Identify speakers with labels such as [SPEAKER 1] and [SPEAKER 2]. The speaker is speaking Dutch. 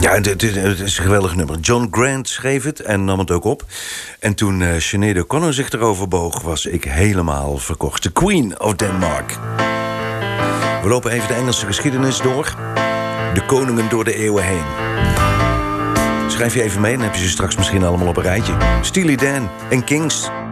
[SPEAKER 1] Ja, het is een geweldig nummer. John Grant schreef het en nam het ook op. En toen Sinead O'Connor zich erover boog, was ik helemaal verkocht. The Queen of Denmark. We lopen even de Engelse geschiedenis door. De koningen door de eeuwen heen. Schrijf je even mee, dan heb je ze straks misschien allemaal op een rijtje. Steely Dan en Kings.